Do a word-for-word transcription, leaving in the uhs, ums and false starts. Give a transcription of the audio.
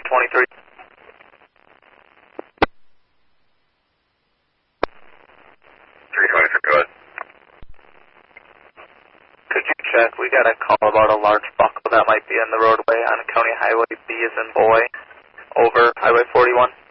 twenty-three. three twenty-three, go ahead. Could you check? We got a call about a large buckle that might be in the roadway on County Highway B as in boy over Highway forty-one.